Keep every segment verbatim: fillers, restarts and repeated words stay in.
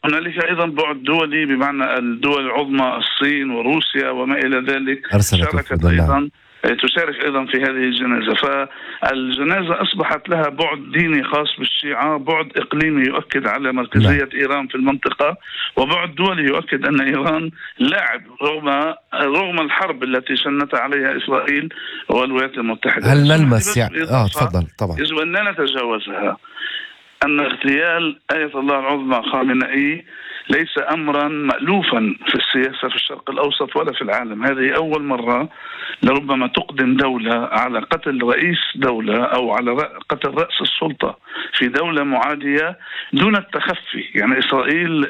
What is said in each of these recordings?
هنالك أيضا بعد دولي، بمعنى الدول العظمى الصين وروسيا وما إلى ذلك شاركت أيضا تشارك أيضا في هذه الجنازة. فالجنازة أصبحت لها بعد ديني خاص بالشيعة، بعد إقليمي يؤكد على مركزية لا. إيران في المنطقة، وبعد دولي يؤكد أن إيران لاعب رغم رغم الحرب التي شنت عليها إسرائيل والولايات المتحدة. هل نلمس يعني آه تفضل طبعا يجب أن لا نتجاوزها، أن اغتيال آية الله العظمى خامنئي ليس أمرا مألوفا في السياسة في الشرق الأوسط ولا في العالم. هذه أول مرة لربما تقدم دولة على قتل رئيس دولة أو على قتل رأس السلطة في دولة معادية دون التخفي. يعني إسرائيل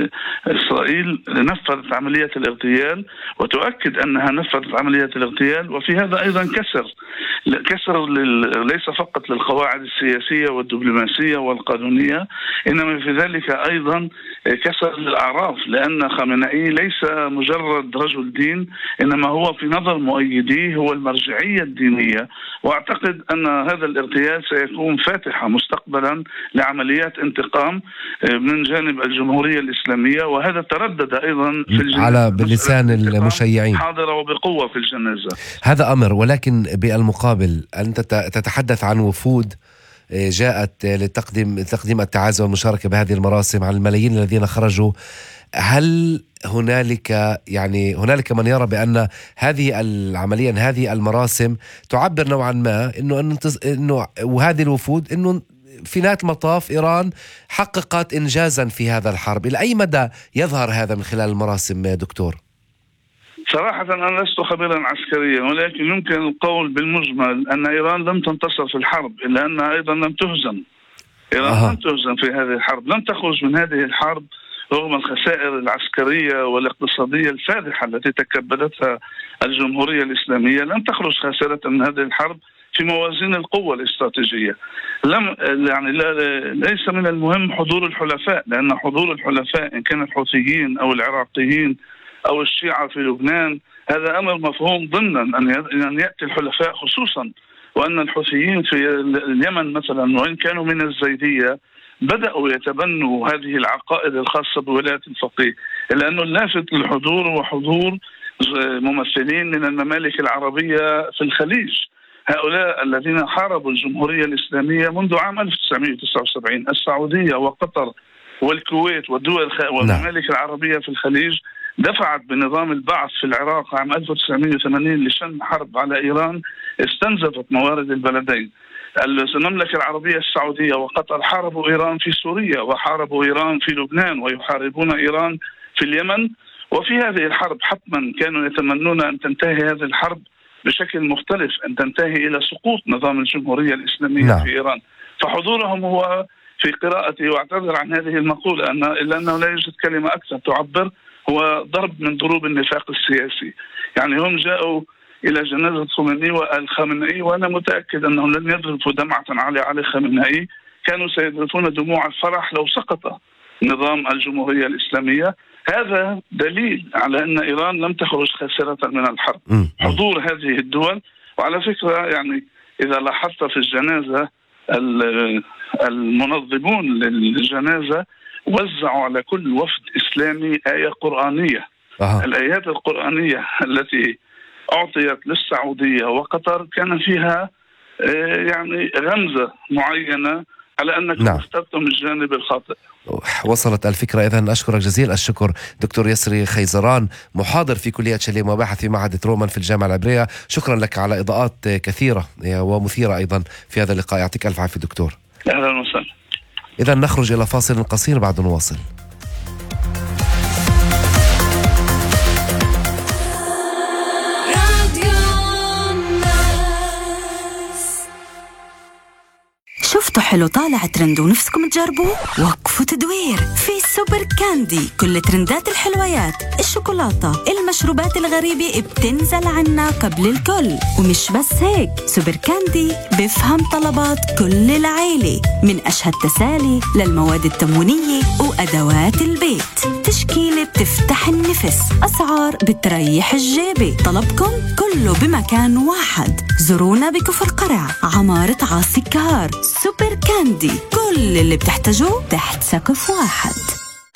إسرائيل نفذت عملية الاغتيال وتؤكد أنها نفذت عملية الاغتيال، وفي هذا أيضا كسر كسر ليس فقط للقواعد السياسية والدبلوماسية والقانونية، إنما في ذلك أيضا كسر للأعراف، لأن خامنئي ليس مجرد رجل دين، إنما هو في نظر مؤيديه هو المرجعية الدينية. وأعتقد أن هذا الاغتيال سيكون فاتحة مستقبلا لعمليات انتقام من جانب الجمهورية الإسلامية، وهذا تردد أيضا في الجنازة على بلسان المشيعين حاضرة وبقوة في الجنازة. هذا أمر، ولكن بالمقابل أنت تتحدث عن وفود جاءت لتقديم تقديم التعازي والمشاركة بهذه المراسم على الملايين الذين خرجوا. هل هنالك يعني هنالك من يرى بأن هذه العملية هذه المراسم تعبر نوعا ما إنه إنه وهذه الوفود إنه في نهاية المطاف إيران حققت إنجازا في هذا الحرب؟ إلى أي مدى يظهر هذا من خلال المراسم دكتور؟ صراحة أنا لست خبيرا عسكريا، ولكن يمكن القول بالمجمل أن إيران لم تنتصر في الحرب، إلا أنها أيضا لم تهزم. إيران أه. لم تهزم في هذه الحرب، لم تخرج من هذه الحرب رغم الخسائر العسكرية والاقتصادية الفادحة التي تكبدتها الجمهورية الإسلامية. لم تخرج خاسرة من هذه الحرب في موازين القوة الاستراتيجية. لم يعني لا ليس من المهم حضور الحلفاء، لأن حضور الحلفاء إن كان الحوثيين أو العراقيين أو الشيعة في لبنان هذا أمر مفهوم ضمنا أن يأتي الحلفاء، خصوصا وأن الحوثيين في اليمن مثلا وإن كانوا من الزيدية بدأوا يتبنوا هذه العقائد الخاصة بولاية الفقيه، إلا أنه اللافت للحضور وحضور ممثلين من الممالك العربية في الخليج، هؤلاء الذين حاربوا الجمهورية الإسلامية منذ عام ألف وتسعمائة وتسعة وسبعين. السعودية وقطر والكويت والدول والممالك العربية في الخليج دفعت بنظام البعث في العراق عام ألف وتسعمائة وثمانين لشن حرب على إيران استنزفت موارد البلدين. المملكة العربية السعودية وقطر حاربوا إيران في سوريا وحاربوا إيران في لبنان ويحاربون إيران في اليمن. وفي هذه الحرب حتما كانوا يتمنون أن تنتهي هذه الحرب بشكل مختلف، أن تنتهي إلى سقوط نظام الجمهورية الإسلامية لا. في إيران. فحضورهم هو في قراءتي، واعتذر عن هذه المقولة أن إلا أنه لا يوجد كلمة أكثر تعبر، هو ضرب من ضروب النفاق السياسي. يعني هم جاءوا إلى جنازة خامنئي والخامنئي، وأنا متأكد أنهم لن يذرفوا دمعة على علي خامنئي، كانوا سيذرفون دموع الفرح لو سقط نظام الجمهورية الإسلامية. هذا دليل على أن إيران لم تخرج خاسرة من الحرب. حضور هذه الدول، وعلى فكرة يعني إذا لاحظت في الجنازة المنظمون للجنازة وزعوا على كل وفد إسلامي آية قرآنية. أه. الآيات القرآنية التي أعطيت للسعودية وقطر كان فيها يعني غمزة معينة على أنكم نعم. اخترتم الجانب الخاطئ. وصلت الفكرة. إذن أشكرك جزيل الشكر دكتور يسري خيزران، محاضر في كلية شليم وباحث في معهد ترومان في الجامعة العبرية. شكرا لك على إضاءات كثيرة ومثيرة أيضا في هذا اللقاء. يعطيك ألف عافية دكتور. أهلا وسهلا. إذن نخرج إلى فاصل قصير بعد نواصل. شفتوا حلو طالع ترند ونفسكم تجربوه؟ وقفوا تدوير في سوبر كاندي، كل ترندات الحلويات، الشوكولاتة، المشروبات الغريبة بتنزل عنا قبل الكل. ومش بس هيك، سوبر كاندي بفهم طلبات كل العيلة، من أشهى التسالي للمواد التموينية وأدوات البيت. تشكيلة بتفتح النفس، أسعار بتريح الجيبة، طلبكم كله بمكان واحد. زورونا بكفر قرع، عمارة عاصي الكهار. سوبر كاندي، كل اللي بتحتاجوه تحت سقف واحد.